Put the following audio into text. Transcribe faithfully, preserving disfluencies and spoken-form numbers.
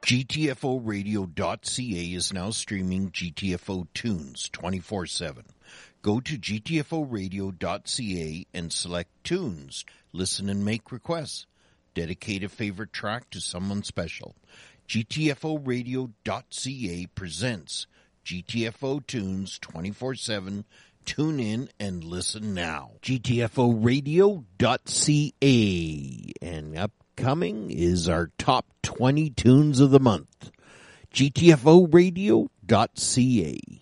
G T F O radio dot C A is now streaming G T F O tunes twenty-four seven. Go to G T F O radio dot C A and select tunes. Listen and make requests. Dedicate a favorite track to someone special. G T F O radio dot C A presents G T F O tunes twenty-four seven. Tune in and listen now. G T F O radio dot C A. And upcoming is our top twenty tunes of the month. G T F O radio dot C A.